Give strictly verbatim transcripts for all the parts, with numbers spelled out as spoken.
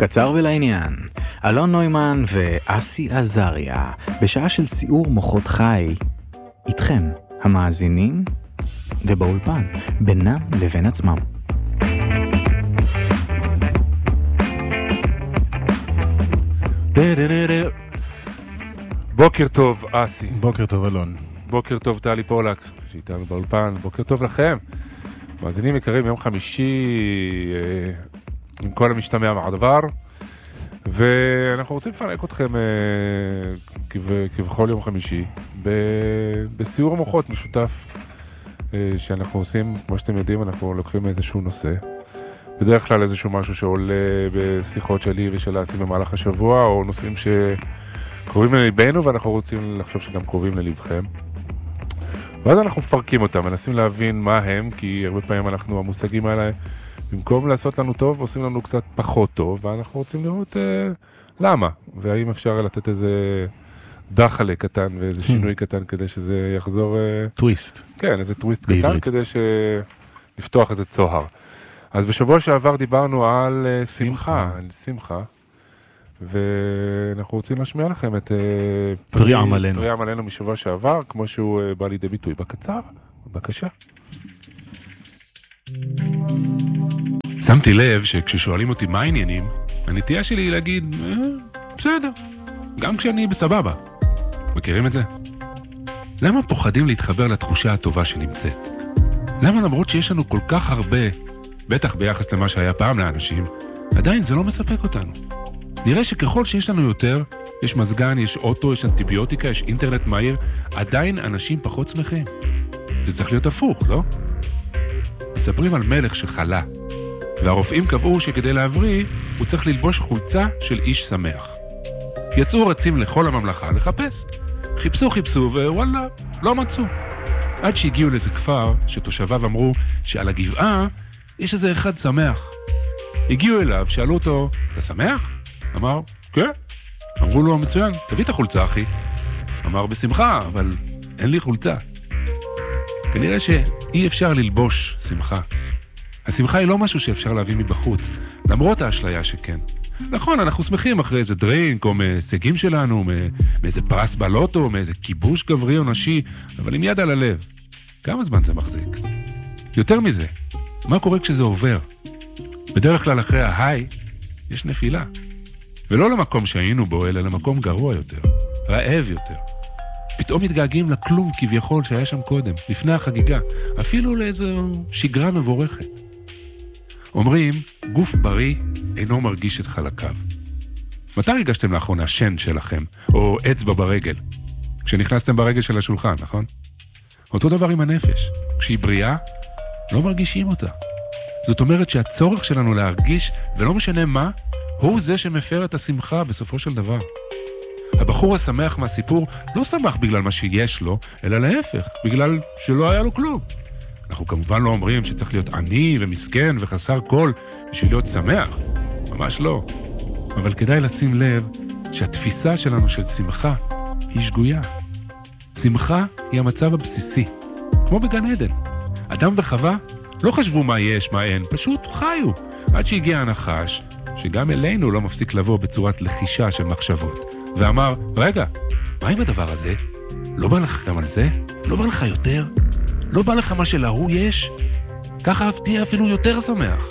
קצר ולעניין, אלון נוימן ואסי עזריה, בשעה של סיור מוחות חי, איתכם, המאזינים, ובאולפן, בינם לבין עצמם. בוקר טוב, אסי. בוקר טוב, אלון. בוקר טוב, טלי פולק, שאיתנו באולפן. בוקר טוב לכם. מאזינים יקרים, יום חמישי, אה, עם כל המשתמע מהדבר, ואנחנו רוצים לפרק אתכם אה, כב, כבכל יום חמישי, ב, בסיור המוחות משותף, אה, שאנחנו עושים, כמו שאתם יודעים, אנחנו לוקחים איזשהו נושא, בדרך כלל איזשהו משהו שעולה בשיחות שלי ושל אסי במהלך השבוע, או נושאים שקרובים ללבנו, ואנחנו רוצים לחשוב שגם קרובים ללבכם. ואז אנחנו מפרקים אותם, מנסים להבין מה הם, כי הרבה פעמים אנחנו, המושגים האלה, במקום לעשות לנו טוב, עושים לנו קצת פחות טוב, ואנחנו רוצים לראות אה, למה, והאם אפשר לתת איזה דחלה קטן, ואיזה שינוי קטן, כדי שזה יחזור... אה, טוויסט. כן, איזה טוויסט קטן, כדי לפתוח איזה צוהר. אז בשבוע שעבר דיברנו על אה, שמחה, על שמחה, ואנחנו רוצים להשמיע לכם את פרי עם עלינו. פרי עם עלינו משבוע שעבר, כמו שהוא בא לידי ביטוי בקצר. בבקשה. שמתי לב שכששואלים אותי מה העניינים, הנטייה שלי היא להגיד, אה, בסדר, גם כשאני בסבבה. מכירים את זה? למה פוחדים להתחבר לתחושה הטובה שנמצאת? למה למרות שיש לנו כל כך הרבה, בטח ביחס למה שהיה פעם לאנשים, עדיין זה לא מספק אותנו? נראה שככל שיש לנו יותר, יש מזגן, יש אוטו, יש אנטיביוטיקה, יש אינטרנט מהיר, עדיין אנשים פחות שמחים. זה צריך להיות הפוך, לא? מספרים על מלך שחלה, והרופאים קבעו שכדי להבריא, הוא צריך ללבוש חולצה של איש שמח. יצאו רצים לכל הממלכה לחפש. חיפשו חיפשו ווואלה, לא מצאו. עד שהגיעו לאיזה כפר שתושביו אמרו שעל הגבעה יש איזה אחד שמח. הגיעו אליו, שאלו אותו, אתה שמח? אמר, כן. אמרו לו, מצוין, תביא את החולצה, אחי. אמר, בשמחה, אבל אין לי חולצה. כנראה שאי אפשר ללבוש שמחה. השמחה היא לא משהו שאפשר להביא מבחוץ, למרות האשליה שכן. נכון, אנחנו שמחים אחרי איזה דרינק, או מהישגים שלנו, מאיזה פרס בלוטו, מאיזה כיבוש גברי או נשי, אבל עם יד על הלב. כמה זמן זה מחזיק? יותר מזה, מה קורה כשזה עובר? בדרך כלל אחרי ההיי, יש נפילה. ולא למקום שהיינו בו, אלא למקום גרוע יותר, רעב יותר. פתאום מתגעגעים לכלום כביכול שהיה שם קודם, לפני החגיגה, אפילו לאיזו שגרה מבורכת. אומרים, גוף בריא אינו מרגיש את חלקיו. מתי הרגשתם לאחרונה שן שלכם, או אצבע ברגל? כשנכנסתם ברגל של השולחן, נכון? אותו דבר עם הנפש. כשהיא בריאה, לא מרגישים אותה. זאת אומרת שהצורך שלנו להרגיש, ולא משנה מה, הוא זה שמפר את השמחה בסופו של דבר. הבחור השמח מהסיפור לא שמח בגלל מה שיש לו, אלא להפך, בגלל שלא היה לו כלום. אנחנו כמובן לא אומרים שצריך להיות עני ומסכן וחסר כל בשביל להיות שמח. ממש לא. אבל כדאי לשים לב שהתפיסה שלנו של שמחה היא שגויה. שמחה היא המצב הבסיסי, כמו בגן עדן. אדם וחווה לא חשבו מה יש, מה אין, פשוט חיו. עד שהגיע הנחש, שגם אלינו לא מפסיק לבוא בצורת לחישה של מחשבות. ואמר, רגע, מה עם הדבר הזה? לא בא לך גם על זה? לא בא לך יותר? לא בא לך מה שלהוא יש? ככה תהיה אפילו יותר שמח.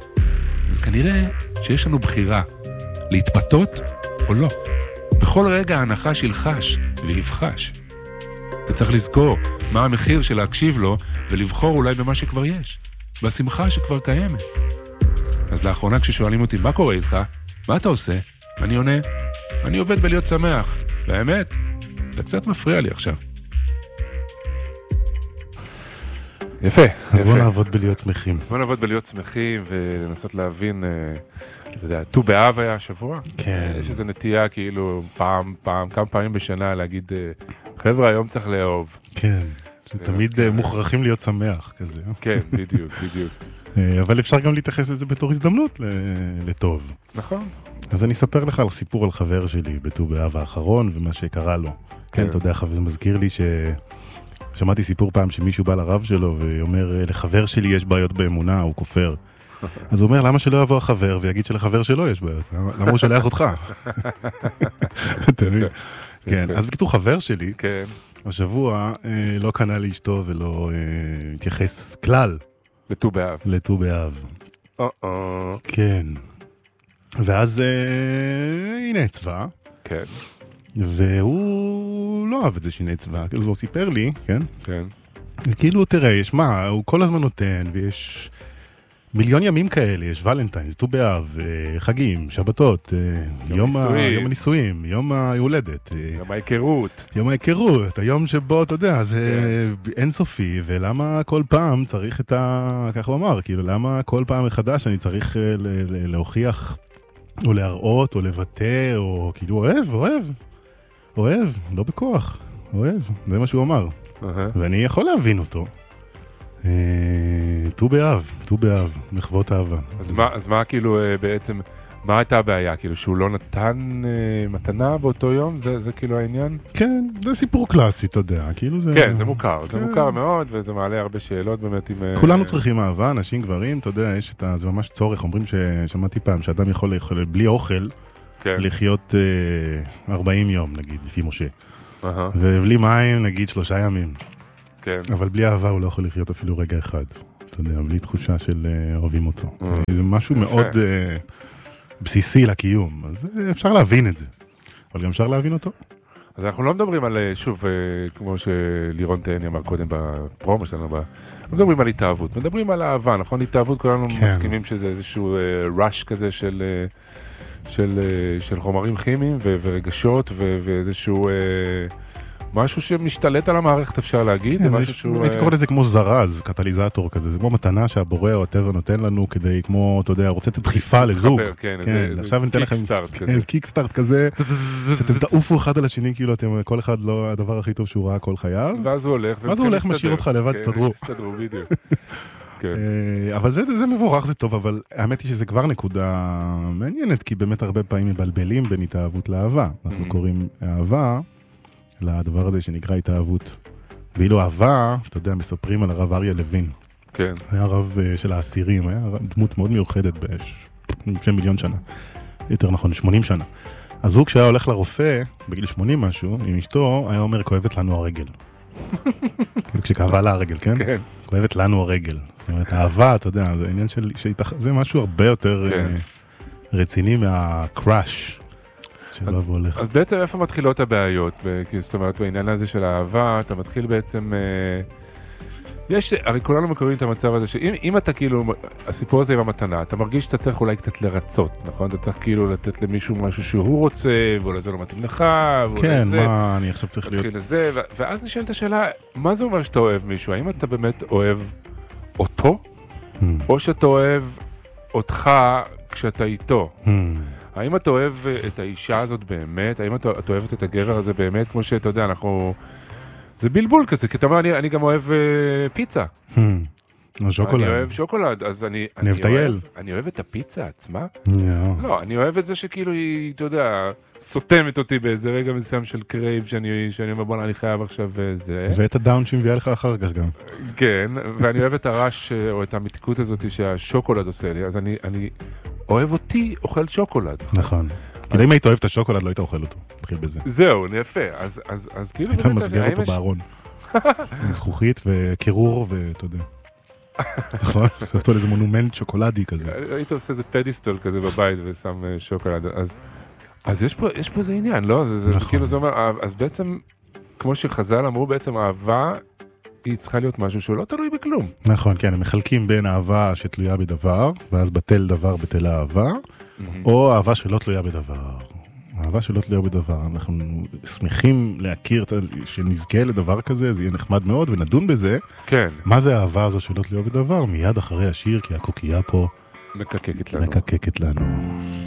אז כנראה שיש לנו בחירה, להתפתות או לא. בכל רגע הנחש ילחש ויבחש. וצריך לזכור מה המחיר של להקשיב לו ולבחור אולי במה שכבר יש, בשמחה שכבר קיימת. אז לאחרונה כששואלים אותי מה קורה איתך, מה אתה עושה? אני עונה, אני עובד בלהיות שמח. באמת, אתה קצת מפריע לי עכשיו. יפה, יפה. בוא נעבוד בלהיות שמחים. בוא נעבוד בלהיות שמחים ולנסות להבין, אתה יודע, ט"ו באב היה השבוע. כן. יש איזו נטייה כאילו פעם, פעם, כמה פעמים בשנה להגיד, חבר'ה, היום צריך לאהוב. כן, תמיד מוכרחים להיות שמח כזה. כן, בדיוק, בדיוק. אבל אפשר גם להתייחס לזה בתור הזדמנות לטוב. נכון. אז אני אספר לך על סיפור על חבר שלי בט"ו באב האחרון ומה שקרה לו. כן, אתה יודע, זה מזכיר לי ש... שמעתי סיפור פעם שמישהו בא לרב שלו ואומר, לחבר שלי יש בעיות באמונה, הוא כופר. אז הוא אומר, למה שלא יבוא החבר ויגיד שלחבר שלו יש בעיות? למה למה הוא שולח אותך? אתה מבין? כן, אז בקיצור חבר שלי, כן. השבוע אה, לא קנה לאשתו ולא אה, התייחס כלל לט"ו באב. לט"ו באב. או-או. כן. ואז אה, היא נעצבה, כן, והוא לא אהב את זה שהיא נעצבה, אז הוא סיפר לי, כן? כן. כאילו, תראה, יש מה, הוא כל הזמן נותן, ויש מיליון ימים כאלה, יש ולנטיינס, ט"ו באב, אה, חגים, שבתות, אה, יום, ה... נישואים. יום הנישואים, יום ההולדת, אה, גם ההיכרות. יום ההיכרות, היום שבו, אתה יודע, זה אינסופי, ולמה כל פעם צריך את ה... כך הוא אמר, כאילו, למה כל פעם מחדש אני צריך אה, ל- ל- להוכיח, או להראות, או לבטא, או כאילו, אוהב, אוהב, אוהב, לא בכוח, אוהב, זה מה שהוא אמר. אהה. ואני יכול להבין אותו. אה, ט"ו באב, ט"ו באב, מחוות אהבה. אז מה, אז מה כאילו אה, בעצם, מה הייתה הבעיה? כאילו שהוא לא נתן אה, מתנה באותו יום? זה, זה כאילו העניין? כן, זה סיפור קלאסי, אתה יודע, כאילו זה... כן, זה מוכר, זה כן. מוכר מאוד, וזה מעלה הרבה שאלות באמת עם... אה, כולנו צריכים אהבה, נשים, גברים, אתה יודע, יש את ה... זה ממש צורך, אומרים ששמעתי פעם, שאדם יכול לאכול בלי אוכל, כן. לחיות אה, ארבעים יום, נגיד, לפי משה. אהה, ובלי מים, נגיד, שלושה ימים. כן. אבל בלי אהבה הוא לא יכול לחיות אפילו רגע אחד. אתה יודע, בלי תחושה של אה, אוהבים אותו. Mm. זה משהו יפה. מאוד אה, בסיסי לקיום, אז אה, אפשר להבין את זה. אבל גם אפשר להבין אותו. אז אנחנו לא מדברים על, אה, שוב, אה, כמו שלירון תהני אמר קודם בפרומו שלנו, ב- לא מדברים על התאהבות, מדברים על אהבה, נכון? התאהבות, כולנו כן. מסכימים שזה איזשהו ראש כזה של... אה, של, אה, של חומרים כימיים ו- ורגשות ו- ואיזשהו אה, משהו שמשתלט על המערכת, אפשר להגיד. כן, משהו יש- שהוא, הייתי אה, קורא לזה כמו זרז, קטליזטור כזה, זה כמו מתנה שהבורא או הטבע נותן לנו כדי, כמו, אתה יודע, רוצה לתת דחיפה לזוג. חבר, כן, כן, איזה- עכשיו אני אתן לכם קיקסטארט כזה. כן, קיקסטארט כזה, שאתם תעופו אחד על השני, כאילו אתם, כל אחד לא הדבר הכי טוב שהוא ראה כל חייו. ואז הוא הולך, ואז הוא ומתחיל הולך, משאיר להסתדר. אותך לבד, כן, תסתדרו. תסתדרו, בדיוק. כן. אה, אבל זה, זה מבורך, זה טוב, אבל האמת היא שזה כבר נקודה מעניינת, כי באמת הרבה פעמים מבלבלים בין התאהבות לאהבה. אנחנו Mhm. קוראים אהבה לדבר הזה שנקרא התאהבות. ואילו אהבה, אתה יודע, מספרים על הרב אריה לוין. כן. היה הרב אה, של האסירים, היה דמות מאוד מיוחדת לפני מיליון שנה. יותר נכון, שמונים שנה. אז הוא כשהיה הולך לרופא, בגיל שמונים משהו, עם אשתו, היה אומר, כואבת לנו הרגל. כאילו כשכאבה לה הרגל, כן? כן. כואבת לנו הרגל. זאת אומרת, אהבה, אתה יודע, זה עניין של... שהתאח- זה משהו הרבה יותר כן. אה, רציני מהקראש שלא והולך. אז בעצם איפה מתחילות הבעיות? ב- כי זאת אומרת, בעניין הזה של האהבה, אתה מתחיל בעצם... אה, יש, הרי כולנו מכירים את המצב הזה, שאם אם אתה כאילו, הסיפור הזה עם המתנה, אתה מרגיש שאתה צריך אולי קצת לרצות, נכון? אתה צריך כאילו לתת למישהו משהו שהוא רוצה, ואולי זה לא מתאים לך, ואולי כן, זה... מה, אני עכשיו צריך להיות... תתחיל לזה, ו- ואז נשאלת השאלה, מה זה אומר שאתה אוהב מישהו? האם אתה באמת אוהב אותו, Hmm, או שאתה אוהב אותך כשאתה איתו? hmm. האם אתה אוהב את האישה הזאת באמת? האם אתה, אתה אוהבת את הגבר הזה באמת? כמו שאתה יודע, אנחנו... זה בלבול כזה, כי אתה אומר, אני, אני גם אוהב אה, פיצה. Hmm. לא, שוקולד. אני אוהב שוקולד, אז אני... אני אוהב טייל. אני אוהב את הפיצה עצמה? לא. לא, אני אוהב את זה שכאילו היא, אתה יודע, סותמת אותי באיזה רגע מסוים של קרייב, שאני, שאני אומר, בוא, אני חייב עכשיו זה. ואת הדאון שמביאה לך אחר כך גם. כן, ואני אוהב את הרעש, או את המתיקות הזאת שהשוקולד עושה לי, אז אני, אני אוהב אותי אוכל שוקולד. נכון. כאילו אם היית אוהב את השוקולד, לא היית אוכל אותו. תתחיל בזה. זהו, יפה, אז, אז, אז כאילו... היית באמת, מסגר האם אותו יש- בארון. עם זכוכית וקירור, ואתה יודע. נכון? עושה אותו לאיזה מונומנט שוקולדי כזה. היית עושה איזה פדיסטול כזה בבית ושם אה, שוקולד, אז, אז יש פה, יש פה איזה עניין, לא? זה, זה, זה נכון. כאילו זה אומר, אה, אז בעצם, כמו שחז"ל אמרו, בעצם אהבה היא צריכה להיות משהו שהוא לא תלוי בכלום. נכון, כן, הם מחלקים בין אהבה שתלויה בדבר, ואז בטל דבר בטל אהבה, או אהבה שלא תלויה בדבר. אהבה שלא תלויה בדבר. אנחנו שמחים להכיר, את ה- שנזכה לדבר כזה, זה יהיה נחמד מאוד, ונדון בזה. כן, מה זה האהבה הזו שלא תלויה בדבר? מיד אחרי השיר, כי הקוקייה פה מקקקת לנו. מקקקת לנו.